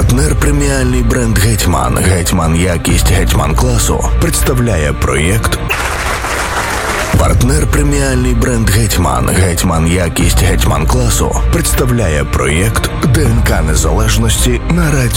Партнер преміальний бренд «Гетьман». «Гетьман» якість «Гетьман» класу представляє проєкт. Партнер преміальний бренд «Гетьман». «Гетьман» якість «Гетьман» класу представляє проєкт «ДНК Незалежності» на радіо